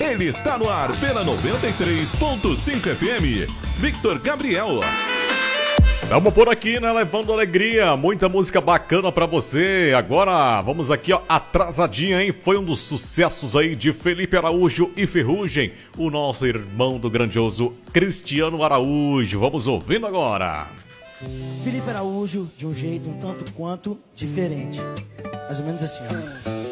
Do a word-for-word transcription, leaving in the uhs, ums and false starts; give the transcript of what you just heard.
Ele está no ar pela noventa e três ponto cinco F M. Victor Gabriel. Tamo por aqui, né? Levando alegria, muita música bacana pra você. Agora, vamos aqui, ó, atrasadinha, hein? Foi um dos sucessos aí de Felipe Araújo e Ferrugem, o nosso irmão do grandioso Cristiano Araújo. Vamos ouvindo agora. Felipe Araújo, de um jeito um tanto quanto diferente. Mais ou menos assim, ó.